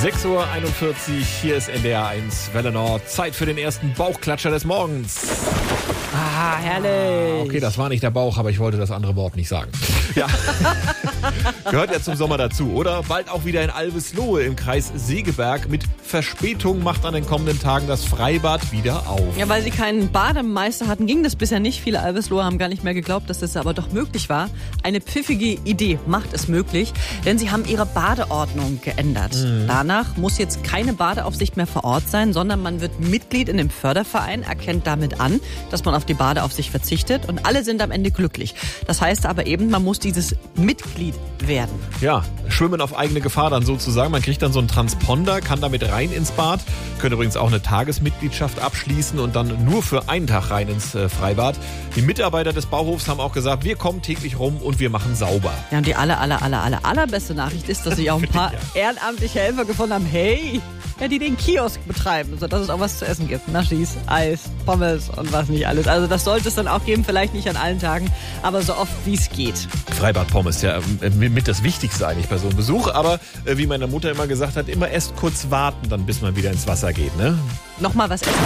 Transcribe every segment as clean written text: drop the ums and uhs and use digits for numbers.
6:41 Uhr, hier ist NDR 1 Welle Nord. Zeit für den ersten Bauchklatscher des Morgens. Ah, herrlich. Okay, das war nicht der Bauch, aber ich wollte das andere Wort nicht sagen. Ja, gehört ja zum Sommer dazu, oder? Bald auch wieder in Alveslohe im Kreis Segeberg. Mit Verspätung macht an den kommenden Tagen das Freibad wieder auf. Ja, weil sie keinen Bademeister hatten, ging das bisher nicht. Viele Alvesloher haben gar nicht mehr geglaubt, dass das aber doch möglich war. Eine pfiffige Idee macht es möglich, denn sie haben ihre Badeordnung geändert. Danach muss jetzt keine Badeaufsicht mehr vor Ort sein, sondern man wird Mitglied in dem Förderverein, erkennt damit an, dass man auf die Badeaufsicht verzichtet und alle sind am Ende glücklich. Das heißt aber eben, man muss dieses Mitglied werden. Ja, schwimmen auf eigene Gefahr dann sozusagen. Man kriegt dann so einen Transponder, kann damit rein ins Bad, können übrigens auch eine Tagesmitgliedschaft abschließen und dann nur für einen Tag rein ins Freibad. Die Mitarbeiter des Bauhofs haben auch gesagt, wir kommen täglich rum und wir machen sauber. Ja, und die allerbeste Nachricht ist, dass sich auch ein paar ehrenamtliche Helfer gefunden haben. Hey, ja, die den Kiosk betreiben, sodass es auch was zu essen gibt. Naschis, Eis, Pommes und was nicht alles. Also das sollte es dann auch geben, vielleicht nicht an allen Tagen, aber so oft wie es geht. Freibad-Pommes, ja, mit das Wichtigste eigentlich bei so einem Besuch. Aber wie meine Mutter immer gesagt hat, immer erst kurz warten, dann bis man wieder ins Wasser geht, ne? Nochmal was essen.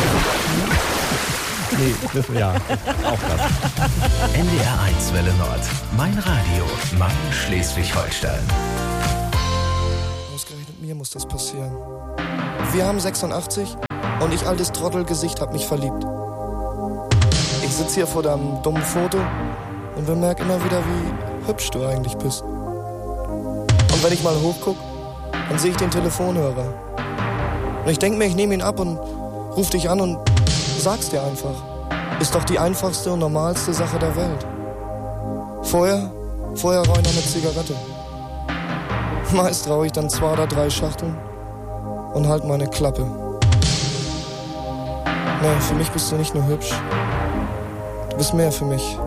Nee, ja, auch das. NDR 1 Welle Nord. Mein Radio, mein Schleswig-Holstein. Ausgerechnet mir muss das passieren. Wir haben 86 und ich, altes Trottelgesicht, hab mich verliebt. Ich sitz hier vor deinem dummen Foto und bemerk immer wieder, wie hübsch du eigentlich bist. Und wenn ich mal hochguck, dann sehe ich den Telefonhörer. Und ich denk mir, ich nehme ihn ab und ruf dich an und sag's dir einfach. Ist doch die einfachste und normalste Sache der Welt. Vorher rauche ich noch eine Zigarette. Meist rauche ich dann 2 oder 3 Schachteln und halt meine Klappe. Nee, für mich bist du nicht nur hübsch. Du bist mehr für mich.